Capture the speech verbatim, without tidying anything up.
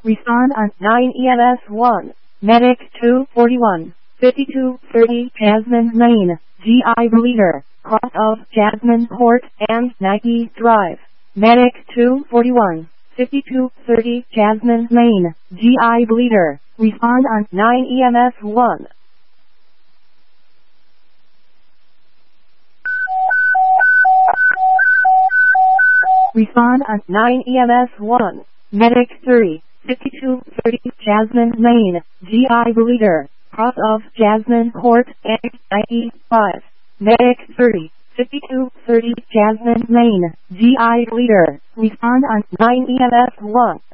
Respond on nine E M S one. Medic two forty-one, fifty-two thirty Jasmine Lane, G I Bleeder, cross of Jasmine Court and Nike Drive. Medic two forty-one, fifty-two thirty Jasmine Lane, G I Bleeder. Respond on nine E M S one. Respond on nine E M S one. Medic three, fifty-two thirty Jasmine Lane, G I Bleeder, cross of Jasmine Court and Nike five. Medic thirty, fifty-two thirty Jasmine Lane, G I Bleeder. Respond on nine E M S one.